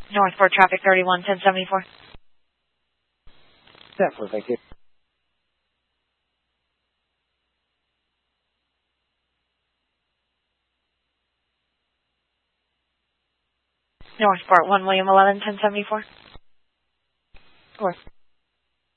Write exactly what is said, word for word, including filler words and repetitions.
Northport traffic thirty-one ten seventy-four. Definitely, thank you. Northport one William eleven ten seventy-four. All right.